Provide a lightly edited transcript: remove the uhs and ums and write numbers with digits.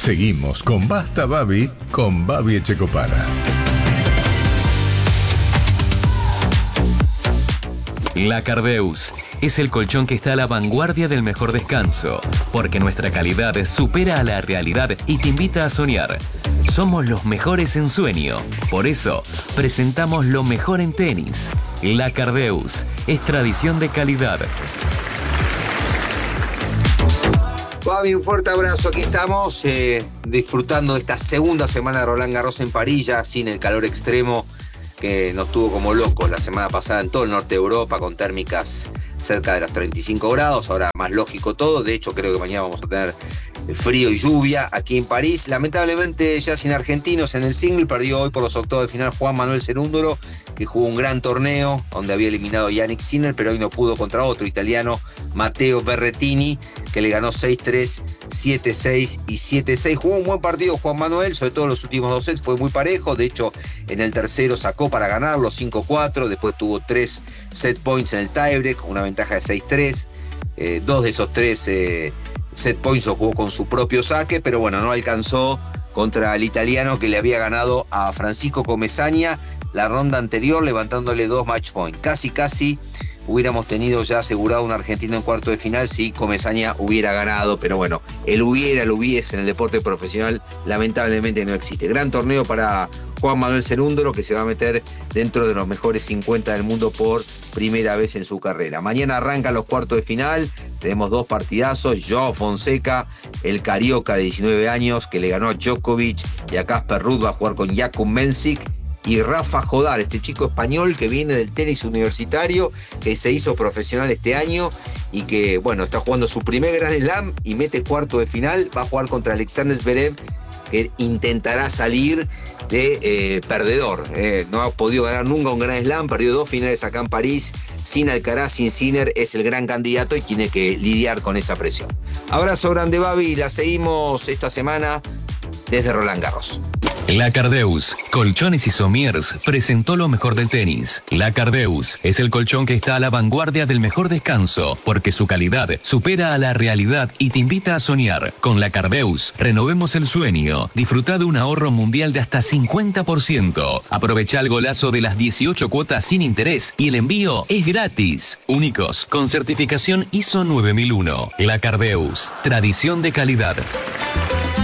Seguimos con Basta Babi, con Babi Echecopara. La Cardeus es el colchón que está a la vanguardia del mejor descanso, porque nuestra calidad supera a la realidad y te invita a soñar. Somos los mejores en sueño, por eso presentamos lo mejor en tenis. La Cardeus es tradición de calidad. Babi, un fuerte abrazo. Aquí estamos disfrutando de esta segunda semana de Roland Garros en París, ya sin el calor extremo que nos tuvo como locos la semana pasada en todo el norte de Europa, con térmicas cerca de los 35 grados, ahora más lógico todo. De hecho, creo que mañana vamos a tener frío y lluvia aquí en París. Lamentablemente ya sin argentinos en el single, perdió hoy por los octavos de final Juan Manuel Cerúndolo, que jugó un gran torneo donde había eliminado a Yannick Sinner, pero hoy no pudo contra otro italiano, Matteo Berrettini, que le ganó 6-3, 7-6 y 7-6. Jugó un buen partido Juan Manuel, sobre todo en los últimos dos sets fue muy parejo. De hecho, en el tercero sacó para ganarlo 5-4, después tuvo 3 set points en el tiebreak, con una ventaja de 6-3. Dos de esos 3 set points los jugó con su propio saque, pero bueno, no alcanzó contra el italiano que le había ganado a Francisco Comesaña la ronda anterior, levantándole 2 match points. Casi hubiéramos tenido ya asegurado un argentino en cuarto de final si Comesaña hubiera ganado, pero bueno, el hubiese en el deporte profesional lamentablemente no existe. Gran torneo para Juan Manuel Cerúndolo, que se va a meter dentro de los mejores 50 del mundo por primera vez en su carrera. Mañana arrancan los cuartos de final, tenemos 2 partidazos. Joao Fonseca, el carioca de 19 años, que le ganó a Djokovic y a Casper Ruud, va a jugar con Jakub Mensik. Y Rafa Jodar, este chico español que viene del tenis universitario, que se hizo profesional este año y que, bueno, está jugando su primer Grand Slam y mete cuarto de final. Va a jugar contra Alexander Zverev, que intentará salir de perdedor. No ha podido ganar nunca un Grand Slam, perdió 2 finales acá en París. Sin Alcaraz, sin Sinner, es el gran candidato y tiene que lidiar con esa presión. Abrazo grande, Babi, la seguimos esta semana desde Roland Garros. La Cardeus, Colchones y Somiers, presentó lo mejor del tenis. La Cardeus es el colchón que está a la vanguardia del mejor descanso, porque su calidad supera a la realidad y te invita a soñar. Con La Cardeus, renovemos el sueño. Disfruta de un ahorro mundial de hasta 50%. Aprovecha el golazo de las 18 cuotas sin interés y el envío es gratis. Únicos, con certificación ISO 9001. La Cardeus, tradición de calidad.